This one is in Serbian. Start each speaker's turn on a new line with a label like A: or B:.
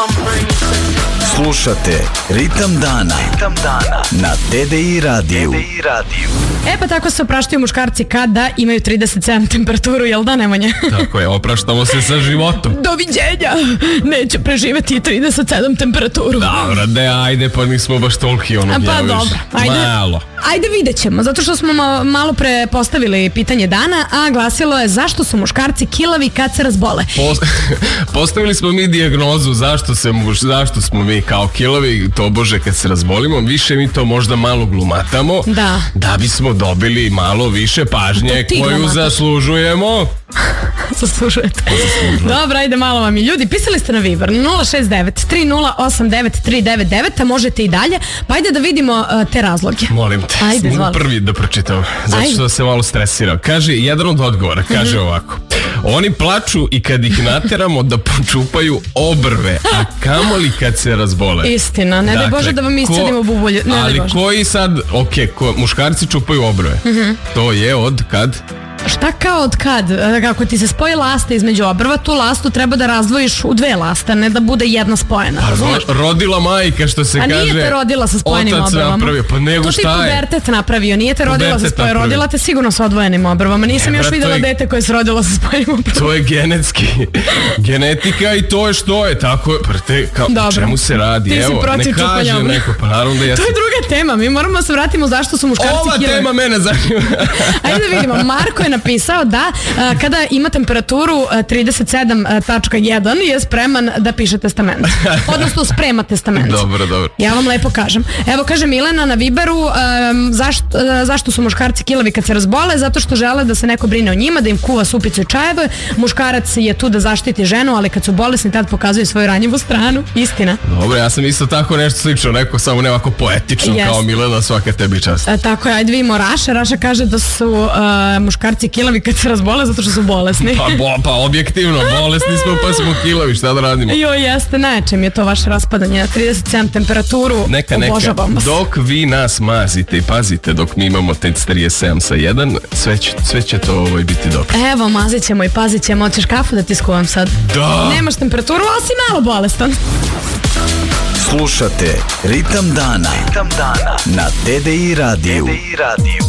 A: Slušate Ritam dana na TDI radiju.
B: E pa tako se opraštaju muškarci kada imaju 37 temperaturu, jel da, Nemanja?
C: Tako je, opraštamo se sa životom.
B: Doviđenja, neće preživeti 37 temperaturu.
C: Dobro, ajde, pa nismo baš toliki
B: Pa dobro, ajde vidjet ćemo, zato što smo malo pre postavili pitanje dana, a glasilo je zašto su muškarci kilavi kad se razbole.
C: Postavili smo mi dijagnozu zašto smo mi kao kilavi, tobože kad se razbolimo, više mi to možda malo glumatamo, da bismo dobili malo više pažnje koju zaslužujemo.
B: Zaslužujete. Dobro, ajde malo vam i ljudi. Pisali ste na Viber 069-3089-399, a možete i dalje. Pa ajde da vidimo te razloge.
C: Molim te, prvi da pročitam, zato što se malo stresirao. Kaže, jedan od odgovora, kaže ovako: oni plaču i kad ih nateramo da počupaju obrve, a kamoli kad se razbole.
B: Istina, ne daj Bože da vam iscedimo bubulje.
C: Ali koji sad, muškarci čupaju obrve, to je od kad?
B: Šta kao od kad? Kako ti se spoji lasta između obrva, tu lastu treba da razdvojiš u dve laste, ne da bude jedna spojena.
C: Rodila majka, što se kaže.
B: A nije te rodila sa spojenim obrvama.
C: Napravio, pa nego šta je?
B: To ti pubertet napravio, nije te rodila sa spojenim, rodila te sigurno sa odvojenim obrvama. Nisam još vidjela dete koje se rodilo sa spojenim obrvama.
C: To je genetika i to je što je, tako je. O čemu se radi?
B: Ti si protiv čupanja obrva.
C: Pa naravno da jesam.
B: To je druga tema, mi moramo da se vratimo zašto su muškarci kilavi.
C: Ova tema mene zanima.
B: Ajde da vidimo, Marko je napisao da kada ima temperaturu 37.1 je spreman da piše testament. Odnosno sprema testament.
C: Dobro.
B: Ja vam lepo kažem. Evo kaže Milena na Viberu, zašto su muškarci kilavi kad se razbole? Zato što žele da se neko brine o njima, da im kuva supicu i čajeve. Muškarac je tu da zaštiti ženu, ali kad su bolesni tad pokazuju svoju ranjivu stranu. Istina.
C: Dobro, ja sam isto tako nešto slično, neko samo ne ovako poetično kao Milena, svaka tebi čast.
B: Tako je, ajde vidimo Raša kaže da su muškarci kilavi kad se razbole zato što su bolesni.
C: Pa objektivno, bolesni smo pa smo kilavi, šta da radimo?
B: Jeste, najčem je to vaše raspadanje na 37 temperaturu. Obožavam vas.
C: Dok vi nas mazite i pazite, dok mi imamo TEC 37 sa 1, sve će to biti dobro.
B: Evo, mazit ćemo i pazit ćemo. Hoćeš kafu da ti skuvam sad?
C: Da!
B: Nemaš temperaturu, ali si malo bolestan.
A: Slušate Ritam dana na TDI radiju.